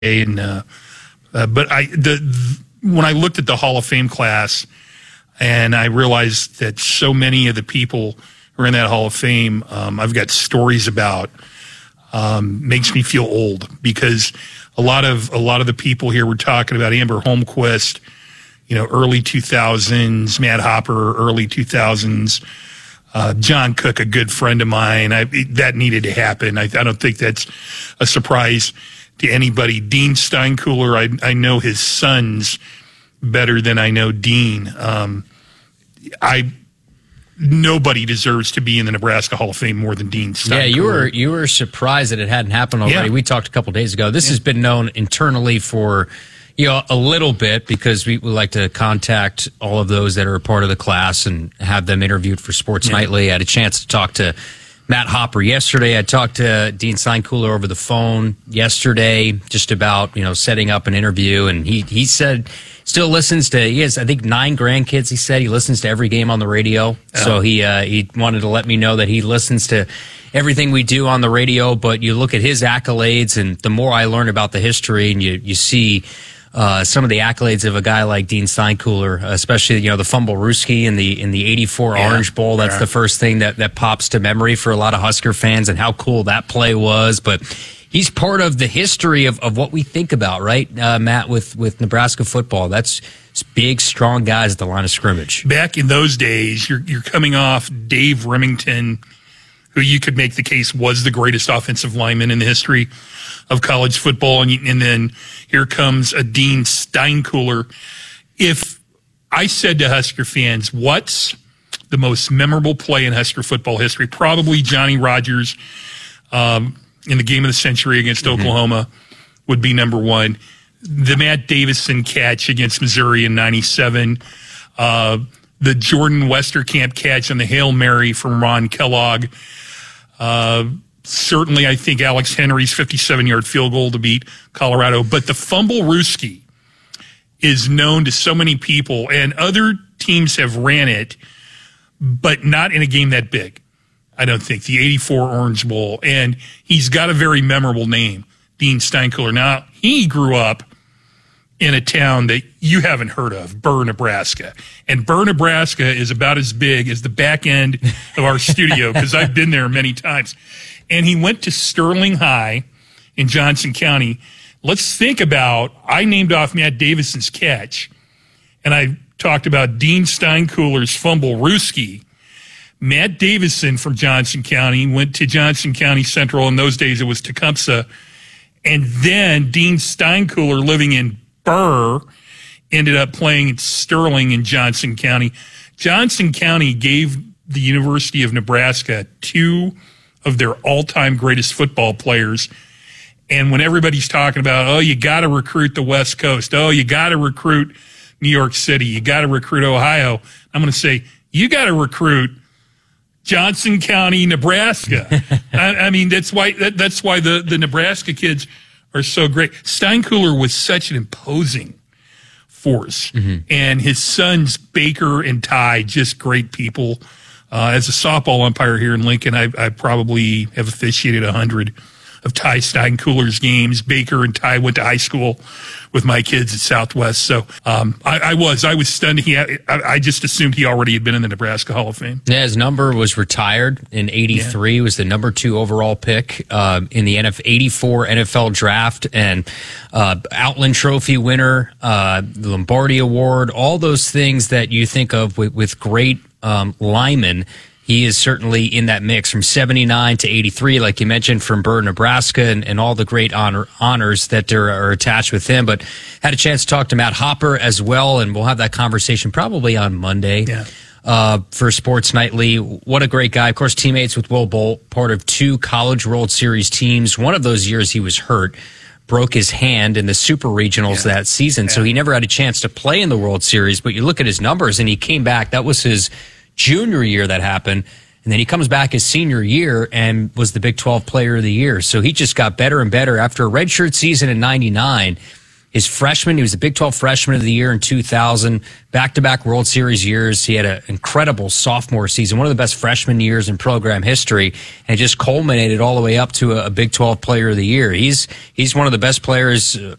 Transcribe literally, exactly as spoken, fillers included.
And uh, uh, but I the when I looked at the Hall of Fame class, and I realized that so many of the people who are in that Hall of Fame, um, I've got stories about. Um, makes me feel old because a lot of a lot of the people here we're talking about Amber Holmquist, you know, early two thousands, Matt Hopper, early two thousands, uh, John Cook, a good friend of mine. I, that needed to happen. I, I don't think that's a surprise to anybody. Dean Steinkuhler, I, I know his sons better than I know Dean. Um, I. Nobody deserves to be in the Nebraska Hall of Fame more than Dean Steinkuhler. Yeah, you were you were surprised that it hadn't happened already. Yeah. We talked a couple days ago. This yeah. has been known internally for you know a little bit because we, we like to contact all of those that are a part of the class and have them interviewed for Sports yeah. Nightly. I had a chance to talk to Matt Hopper yesterday. I talked to Dean Steinkuhler over the phone yesterday just about you know setting up an interview, and he he said. Still listens to, he has, I think, nine grandkids, he said. He listens to every game on the radio. Oh. So he uh, he wanted to let me know that he listens to everything we do on the radio. But you look at his accolades, and the more I learn about the history, and you, you see uh, some of the accolades of a guy like Dean Steinkuhler, especially, you know, the Fumblerooski in the in the eighty-four yeah. Orange Bowl. That's yeah. the first thing that, that pops to memory for a lot of Husker fans and how cool that play was. But he's part of the history of, of what we think about, right, uh, Matt, with, with Nebraska football. That's big, strong guys at the line of scrimmage. Back in those days, you're you're coming off Dave Remington, who you could make the case was the greatest offensive lineman in the history of college football, and, and then here comes a Dean Steinkuhler. If I said to Husker fans, what's the most memorable play in Husker football history? Probably Johnny Rodgers, um, in the game of the century against mm-hmm. Oklahoma would be number one. The Matt Davison catch against Missouri in ninety-seven. Uh, the Jordan Westerkamp catch on the Hail Mary from Ron Kellogg. Uh, certainly, I think Alex Henry's fifty-seven-yard field goal to beat Colorado. But the Fumblerooski is known to so many people, and other teams have ran it, but not in a game that big. I don't think, the eighty-four Orange Bowl. And he's got a very memorable name, Dean Steinkuhler. Now, he grew up in a town that you haven't heard of, Burr, Nebraska. And Burr, Nebraska is about as big as the back end of our studio because I've been there many times. And he went to Sterling High in Johnson County. Let's think about, I named off Matt Davison's catch, and I talked about Dean Steinkuhler's Fumblerooski. Matt Davison from Johnson County went to Johnson County Central. In those days, it was Tecumseh. And then Dean Steinkuhler, living in Burr, ended up playing at Sterling in Johnson County. Johnson County gave the University of Nebraska two of their all-time greatest football players. And when everybody's talking about, oh, you got to recruit the West Coast, oh, you got to recruit New York City, you got to recruit Ohio, I'm going to say, you got to recruit Johnson County, Nebraska. I, I mean, that's why that, that's why the, the Nebraska kids are so great. Steinkuhler was such an imposing force, mm-hmm. and his sons Baker and Ty, just great people. Uh, as a softball umpire here in Lincoln, I, I probably have officiated a hundred of Ty Steinkuhler's games. Baker and Ty went to high school with my kids at Southwest. So um, I, I was I was stunned. He had, I, I just assumed he already had been in the Nebraska Hall of Fame. Yeah, his number was retired in eighty-three. Yeah. Was the number two overall pick uh, in the N F eighty-four N F L draft, and uh, Outland Trophy winner, uh, the Lombardi Award, all those things that you think of with, with great um, linemen. He is certainly in that mix from seventy-nine to eighty-three, like you mentioned, from Burr, Nebraska, and, and all the great honor, honors that are, are attached with him. But had a chance to talk to Matt Hopper as well, and we'll have that conversation probably on Monday yeah. uh, for Sports Nightly. What a great guy. Of course, teammates with Will Bolt, part of two College World Series teams. One of those years he was hurt, broke his hand in the Super Regionals yeah. that season, yeah. so he never had a chance to play in the World Series. But you look at his numbers, and he came back. That was his junior year that happened, and then he comes back his senior year and was the Big twelve Player of the Year. So he just got better and better after a redshirt season in ninety-nine. his freshman. He was the Big twelve Freshman of the Year in two thousand, back-to-back World Series years. He had an incredible sophomore season, one of the best freshman years in program history, and it just culminated all the way up to a, a Big twelve Player of the Year. He's he's one of the best players